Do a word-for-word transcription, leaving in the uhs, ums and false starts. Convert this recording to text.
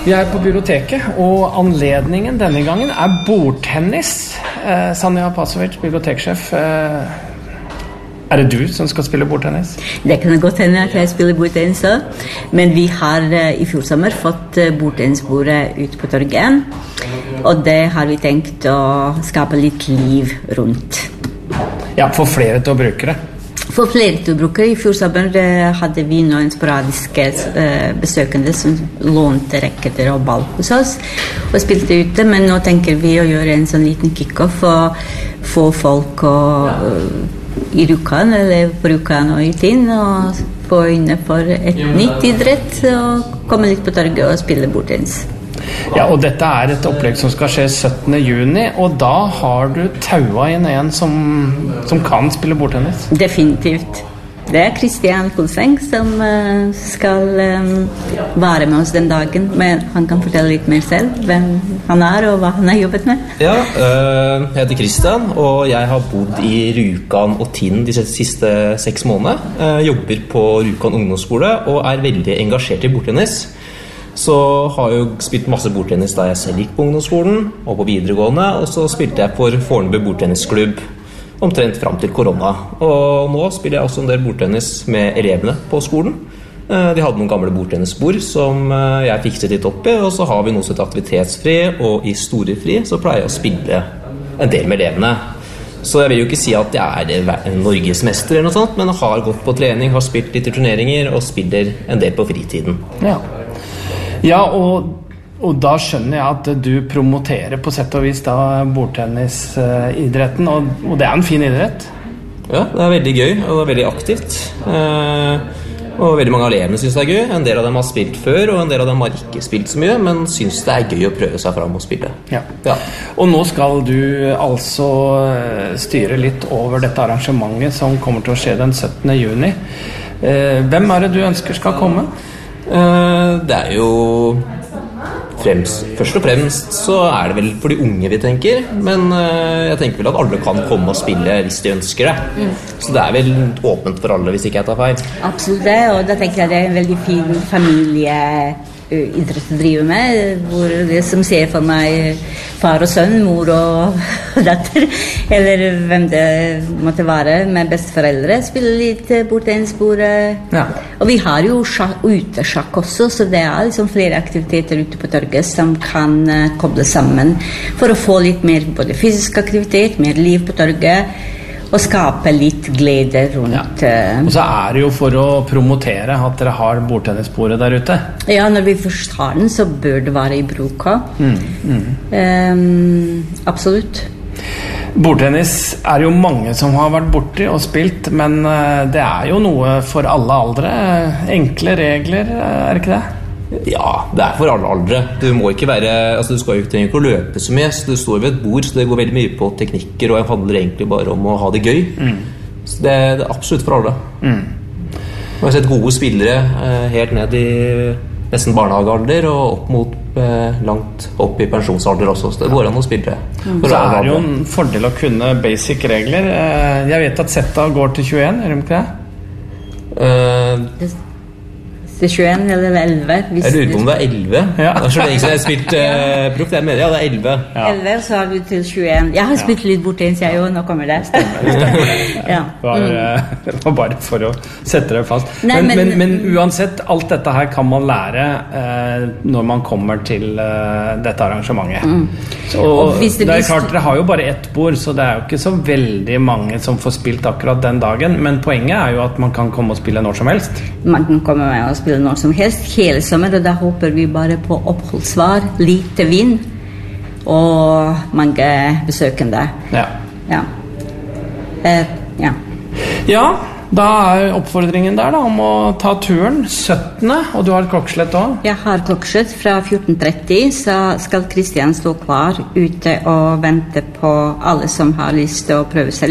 Vi er på biblioteket, og anledningen denne gangen er bordtennis. Eh, Sanja Pasovic, biblioteksjef. Eh, er det du som skal spille bordtennis? Det kan godt hende at jeg spiller bordtennis også. Men vi har eh, i fjor sommer fått eh, bordtennisbordet ut på torget. Og det har vi tenkt å skape litt liv rundt. Ja, for flere til å bruke det. For flere til å bruke det. I fjor sommer hadde vi noen sporadiske eh, besøkende som lånte rekketer og ball hos oss og spilte ute, men nå tenker vi å gjøre en sånn liten kick-off og få folk og, uh, i Rjukan eller på Rjukan og ut inn og få inne for et nytt idrett og komme litt på torget og spille bordtennis. Ja, og dette er et opplegg som skal skje syttende juni, og da har du taua inn en som, som kan spille bordtennis. Definitivt. Det er Christian Kulseng som uh, skal um, være med oss den dagen, men han kan fortelle litt mer selv hvem han er og hva han har jobbet med. Ja, øh, jeg heter Christian, og jeg har bodd i Rjukan og Tinn de siste seks månedene. Jeg jobber på Rjukan ungdomsskole og er veldig engasjert i bordtennis. Så har jeg jo spilt masse bordtennis da jeg selv gikk på ungdomsskolen og på videregående, og så spilte jeg for Fornebu bordtennisklubb omtrent frem til korona. Og nå spiller jeg også en del bordtennis med elevene på skolen. De hadde noen gamle bordtennisbord som jeg fikset litt opp i, og så har vi noe som heter aktivitetsfri, og i storefri så pleier jeg å spille en del med elevene. Så jeg vil jo ikke si at jeg er norgesmester eller noe sånt, men jeg har gått på trening, har spilt litt i turneringer og spiller en del på fritiden. Ja. Ja, og, og da skjønner jeg at du promoterer på sett og vis da bordtennisidretten, og, og det er en fin idrett. Ja, det er veldig gøy, og det er veldig aktivt. Eh, og veldig mange av elevene synes det er gøy. En del av dem har spilt før, og en del av dem har ikke spilt så mye, men synes det er gøy å prøve seg fram og spille. Ja. Ja. Og nå skal du altså styre litt over dette arrangementet som kommer til å skje den syttende juni. Eh, hvem er det du ønsker skal komme? Det er jo fremst, først og fremst så er det vel for de unge vi tenker, men jeg tenker vel at alle kan komme og spille hvis de ønsker det. Mm. Så det er vel åpent for alle hvis ikke jeg tar feil. Absolutt det, og da tenker jeg det er en veldig fin familie idrett å drive med, hvor det som ser for meg far og sønn, mor og datter, eller hvem det måtte være, med besteforeldre, spille litt bordtennisbordet. Ja. Og vi har jo utesjakk også, så det er liksom flere aktiviteter ute på torget som kan koble sammen for å få litt mer både fysisk aktivitet, mer liv på torget, og skape litt glede rundt. Ja. Og så er det jo for å promotere at dere har bordtennisbordet der ute. Ja, når vi først har den, så bør det være i bruk. Mm, mm. um, absolutt. Bordtennis er jo mange som har vært borti og spilt, men det er jo noe for alle aldre. Enkle regler, er det ikke det? Ja, det er for alle aldre. Du må ikke være, altså du skal jo ikke, ikke løpe så mye, så du står ved et bord, så det går veldig mye på teknikker, og det handler egentlig bare om å ha det gøy. Mm. Så det, det er absolutt for alle. Mm. Og jeg har sett gode spillere eh, helt ned i nesten barnehagealder, og opp mot eh, langt opp i pensjonsalder også, så det går an å spille. Mm. Så er det jo en fordel å kunne basic regler. Jeg vet at setta går til tjueen, er det ikke det? Uh, til tjueen eller elleve. Jeg lurer på om det er elleve. Ja. Det er så lenge siden jeg har spilt uh, proff. Jeg mener, ja, det er elleve. Ja. elleve, så har vi til tjueen. Jeg har spilt litt bordtennis, jeg jo, nå kommer det. Ja. Det var bare for å sette det fast. Nei, men, men, men, men uansett, alt dette her kan man lære uh, når man kommer til uh, dette arrangementet. Mm. Så, og det, det er klart, dere har jo bare ett bord, så det er jo ikke så veldig mange som får spilt akkurat den dagen, men poenget er jo at man kan komme og spille når som helst. Man kan komme med og spille når som helst hele sommer, og da håper vi bare på oppholdsvar, lite vind og mange besøkende. Ja. Ja. Eh, ja. Ja, da er oppfordringen der da, om å ta turen syttende, og du har klokkeslett også? Jeg har klokkeslett fra fjorten tretti, så skal Christian stå klar ute og vente på alle som har lyst til å prøve seg.